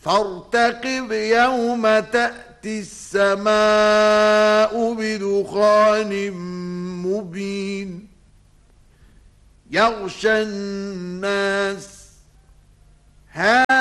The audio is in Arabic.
فارتقب يوم تأتي السماء بدخان مبين يغشى الناس